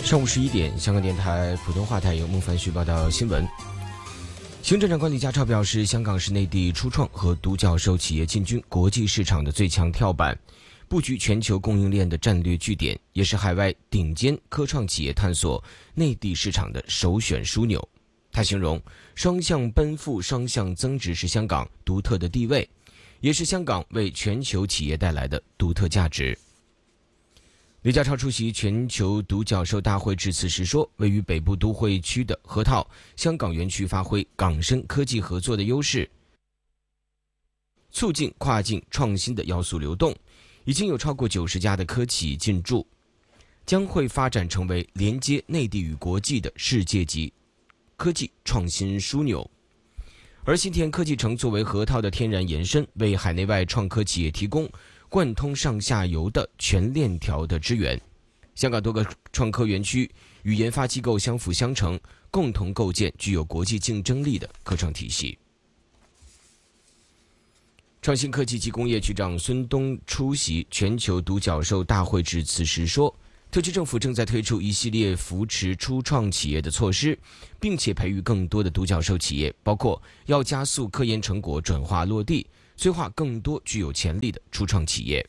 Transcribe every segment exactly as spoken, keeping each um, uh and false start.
上午十一点，香港电台普通话台由孟凡旭报道新闻。行政长官李家超表示，香港是内地初创和独角兽企业进军国际市场的最强跳板，布局全球供应链的战略据点，也是海外顶尖科创企业探索内地市场的首选枢纽。他形容双向奔赴、双向增值是香港独特的地位，也是香港为全球企业带来的独特价值。李家超出席全球独角兽大会致辞时说，位于北部都会区的河套香港园区发挥港深科技合作的优势，促进跨境创新的要素流动，已经有超过九十家的科企进驻，将会发展成为连接内地与国际的世界级科技创新枢纽。而新田科技城作为河套的天然延伸，为海内外创科企业提供贯通上下游的全链条的支援。香港多个创科园区与研发机构相辅相成，共同构建具有国际竞争力的科创体系。创新科技及工业局长孙东出席全球独角兽大会致辞时说，特区政府正在推出一系列扶持初创企业的措施，并且培育更多的独角兽企业，包括要加速科研成果转化落地，催化更多具有潜力的初创企业。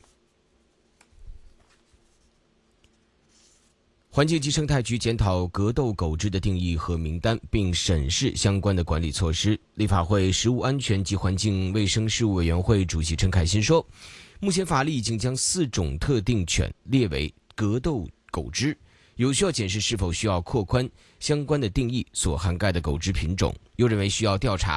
环境及生态局检讨格斗狗只的定义和名单，并审视相关的管理措施。立法会食物安全及环境卫生事务委员会主席陈凯欣说，目前法律已经将四种特定犬列为格斗狗只，有需要检视是否需要扩宽相关的定义所涵盖的狗只品种，又认为需要调查